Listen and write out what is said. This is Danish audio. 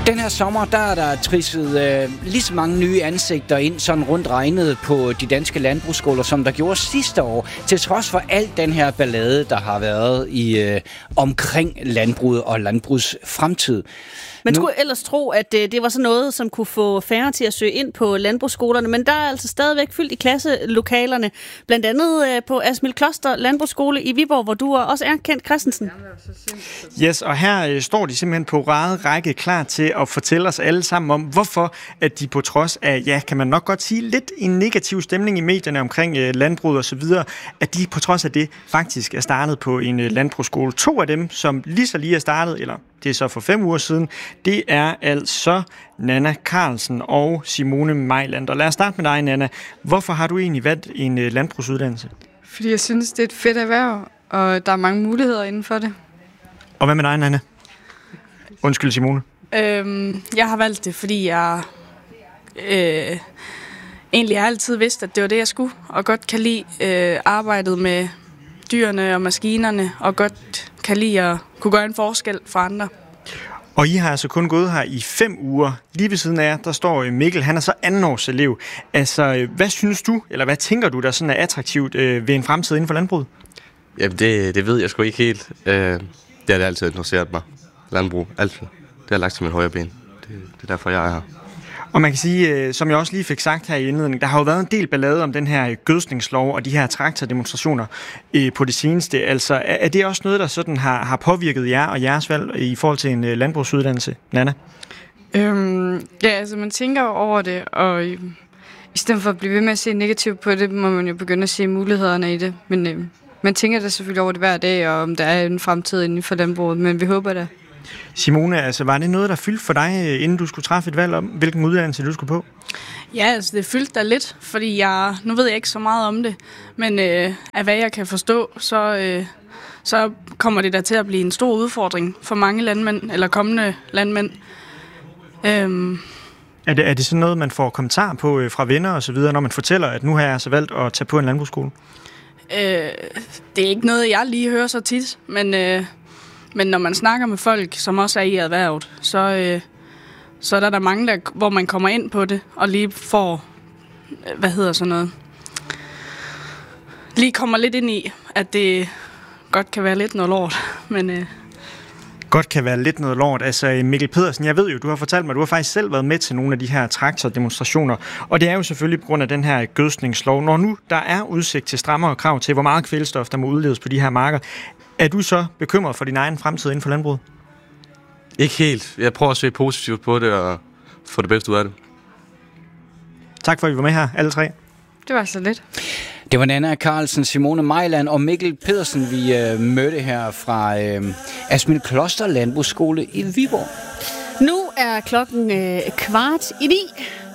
Den her sommer, der er der trisset lige så mange nye ansigter ind, sådan rundt regnet på de danske landbrugsskoler, som der gjorde sidste år, til trods for alt den her ballade, der har været i omkring landbruget og landbrugs fremtid. Man skulle ellers tro, at det var sådan noget, som kunne få færre til at søge ind på landbrugsskolerne, men der er altså stadigvæk fyldt i klasselokalerne, blandt andet på Asmild Kloster Landbrugsskole i Viborg, hvor du også er, Kent Christensen. Yes, og her står de simpelthen på række klar til at fortælle os alle sammen om, hvorfor at de på trods af, ja, kan man nok godt sige, lidt en negativ stemning i medierne omkring landbruget og så videre, at de på trods af det faktisk er startet på en landbrugsskole. 2 af dem, som lige er startet, eller det er så for 5 uger siden, det er altså Nanna Carlsen og Simone Mejland. Og lad os starte med dig, Nanna. Hvorfor har du egentlig valgt en landbrugsuddannelse? Fordi jeg synes, det er et fedt erhverv, og der er mange muligheder inden for det. Og hvad med dig, Nanna? Undskyld, Simone. Jeg har valgt det, fordi jeg egentlig har altid vidst, at det var det, jeg skulle, og godt kan lide arbejdet med dyrene og maskinerne, og godt kan lide at kunne gøre en forskel for andre. Og I har altså kun gået her i 5 uger. Lige ved siden af jer, der står Mikkel, han er så 2-års elev. Altså, hvad synes du, eller hvad tænker du, der sådan er attraktivt ved en fremtid inden for landbruget? Jamen, det ved jeg sgu ikke helt. Det har det altid interesseret mig. Landbrug, altid. Det har lagt til min højre ben. Det er derfor, jeg er her. Og man kan sige, som jeg også lige fik sagt her i indledningen, der har jo været en del ballade om den her gødskningslov og de her traktordemonstrationer på det seneste. Altså, er det også noget, der sådan har påvirket jer og jeres valg i forhold til en landbrugsuddannelse, Nanna? Ja, altså man tænker jo over det, og i stedet for at blive ved med at se negativt på det, må man jo begynde at se mulighederne i det. Men man tænker da selvfølgelig over det hver dag, og om der er en fremtid inden for landbruget, men vi håber det. Simone, altså var det noget, der fyldte for dig, inden du skulle træffe et valg om, hvilken uddannelse du skulle på? Ja, altså det fyldte da lidt, fordi nu ved jeg ikke så meget om det, men af hvad jeg kan forstå, så kommer det da til at blive en stor udfordring for mange landmænd, eller kommende landmænd. Er det sådan noget, man får kommentarer på fra venner og så videre, når man fortæller, at nu har jeg altså valgt at tage på en landbrugsskole? Det er ikke noget, jeg lige hører så tit, men når man snakker med folk, som også er i erhvervet, så er der mange, hvor man kommer ind på det, og lige får, lige kommer lidt ind i, at det godt kan være lidt noget lort, men... Godt kan være lidt noget lort. Altså Mikkel Pedersen, jeg ved jo, du har fortalt mig, at du har faktisk selv været med til nogle af de her traktordemonstrationer, og det er jo selvfølgelig på grund af den her gødskningslov. Når nu der er udsigt til strammere krav til, hvor meget kvælstof der må udledes på de her marker, er du så bekymret for din egen fremtid inden for landbruget? Ikke helt. Jeg prøver at se positivt på det og få det bedste ud af det. Tak for, at I var med her, alle 3. Det var så lidt. Det var Nanna Carlsen, Simone Mejland og Mikkel Pedersen, vi mødte her fra Asmild Kloster Landbrugsskole i Viborg. Nu er klokken 8:15.